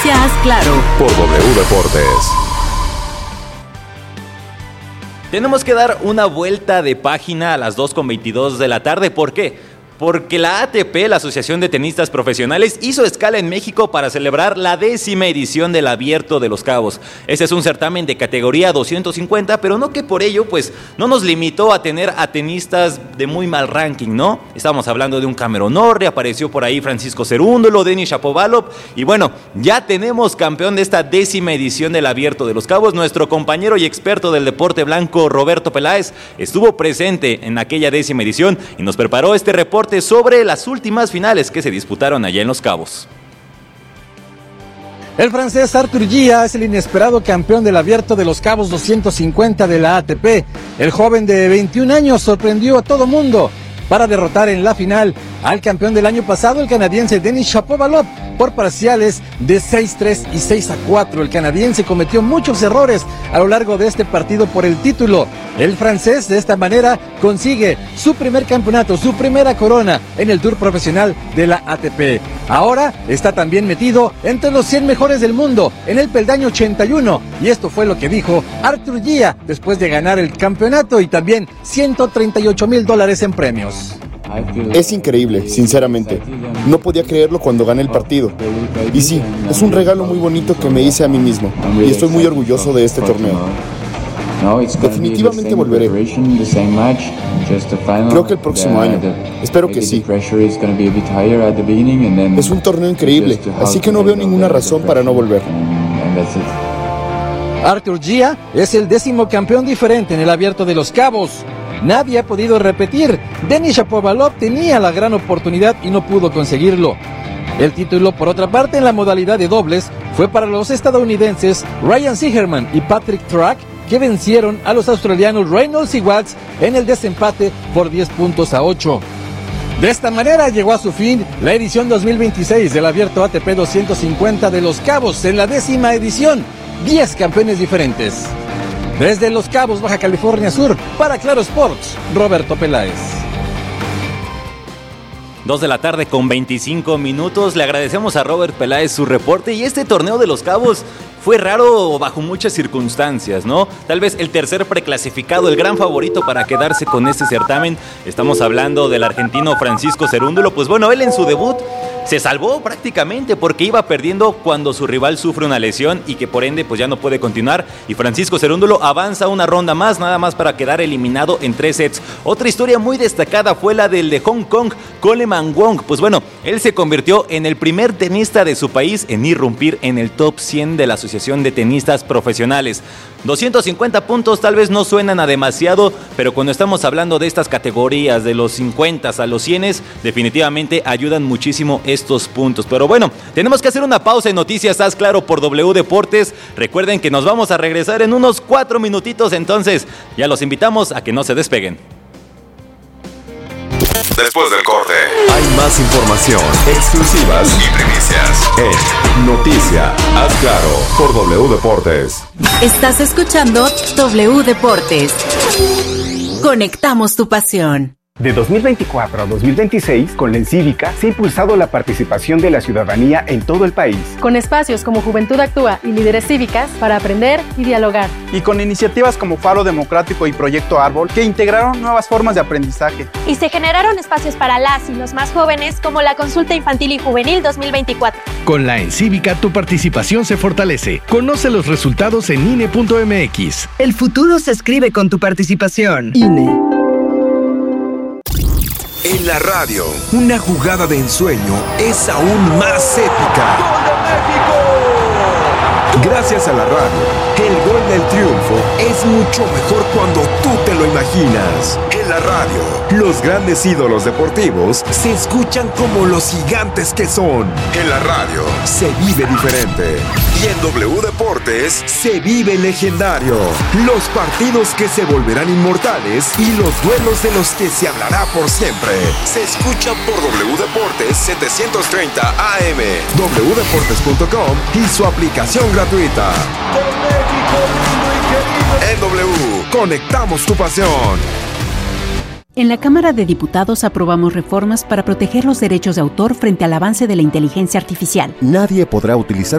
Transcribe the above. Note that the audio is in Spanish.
Noticias Claro por W Deportes. Tenemos que dar una vuelta de página a las 2:22 de la tarde. ¿Por qué? Porque la ATP, la Asociación de Tenistas Profesionales, hizo escala en México para celebrar la 10ª edición del Abierto de Los Cabos. Este es un certamen de categoría 250, pero no que por ello, pues, no nos limitó a tener a tenistas de muy mal ranking, ¿no? Estábamos hablando de un Cameron Norrie, apareció por ahí Francisco Cerúndolo, Denis Shapovalov, y bueno, ya tenemos campeón de esta 10ª edición del Abierto de Los Cabos. Nuestro compañero y experto del deporte blanco, Roberto Peláez, estuvo presente en aquella 10ª edición y nos preparó este reporte sobre las últimas finales que se disputaron allá en Los Cabos. El francés Arthur Gia es el inesperado campeón del Abierto de Los Cabos 250 de la ATP. El joven de 21 años sorprendió a todo mundo para derrotar en la final al campeón del año pasado, el canadiense Denis Shapovalov, por parciales de 6-3 y 6-4. El canadiense cometió muchos errores a lo largo de este partido por el título. El francés de esta manera consigue su primer campeonato, su primera corona en el Tour profesional de la ATP. Ahora está también metido entre los 100 mejores del mundo en el peldaño 81, y esto fue lo que dijo Arthur Gia después de ganar el campeonato y también $138,000 en premios. Es increíble, sinceramente. No podía creerlo cuando gané el partido. Y sí, es un regalo muy bonito que me hice a mí mismo, y estoy muy orgulloso de este torneo. Definitivamente volveré. Creo que el próximo año. Espero que sí. Es un torneo increíble, así que no veo ninguna razón para no volver. Arthur Gia es el 10º campeón diferente en el Abierto de Los Cabos. Nadie ha podido repetir. Denis Shapovalov tenía la gran oportunidad y no pudo conseguirlo. El título, por otra parte, en la modalidad de dobles, fue para los estadounidenses Ryan Segerman y Patrick Track, que vencieron a los australianos Reynolds y Watts en el desempate por 10-8. De esta manera llegó a su fin la edición 2026 del Abierto ATP 250 de Los Cabos. En la 10ª edición, 10 campeones diferentes. Desde Los Cabos, Baja California Sur, para Claro Sports, Roberto Peláez. 2:25 p.m. Le agradecemos a Robert Peláez su reporte. Y este torneo de Los Cabos fue raro bajo muchas circunstancias, ¿no? Tal vez el tercer preclasificado, el gran favorito para quedarse con este certamen. Estamos hablando del argentino Francisco Cerúndolo. Pues bueno, él en su debut se salvó prácticamente porque iba perdiendo cuando su rival sufre una lesión y que por ende pues ya no puede continuar, y Francisco Cerúndolo avanza una ronda más, nada más para quedar eliminado en 3 sets. Otra historia muy destacada fue la del de Hong Kong, Coleman Wong. Pues bueno, él se convirtió en el primer tenista de su país en irrumpir en el top 100 de la Asociación de Tenistas Profesionales. 250 puntos tal vez no suenan a demasiado, pero cuando estamos hablando de estas categorías, de los 50 a los 100, definitivamente ayudan muchísimo estos puntos. Pero bueno, tenemos que hacer una pausa en Noticias Haz Claro por W Deportes. Recuerden que nos vamos a regresar en unos 4 minutitos, entonces ya los invitamos a que no se despeguen. Después del corte, hay más información, exclusivas y primicias en Noticias Haz Claro por W Deportes. Estás escuchando W Deportes. Conectamos tu pasión. De 2024 a 2026, con la Encívica, se ha impulsado la participación de la ciudadanía en todo el país. Con espacios como Juventud Actúa y Líderes Cívicas para aprender y dialogar. Y con iniciativas como Faro Democrático y Proyecto Árbol, que integraron nuevas formas de aprendizaje. Y se generaron espacios para las y los más jóvenes, como la Consulta Infantil y Juvenil 2024. Con la Encívica, tu participación se fortalece. Conoce los resultados en INE.mx. El futuro se escribe con tu participación. INE. En la radio, una jugada de ensueño es aún más épica. ¡Gol de México! Gracias a la radio, el gol del triunfo es mucho mejor cuando tú te lo imaginas. En la radio, los grandes ídolos deportivos se escuchan como los gigantes que son. En la radio, se vive diferente. Y en W Deportes, se vive legendario. Los partidos que se volverán inmortales y los duelos de los que se hablará por siempre. Se escuchan por W Deportes 730 AM, wdeportes.com y su aplicación gratuita. En W, conectamos tu pasión. En la Cámara de Diputados aprobamos reformas para proteger los derechos de autor frente al avance de la inteligencia artificial. Nadie podrá utilizar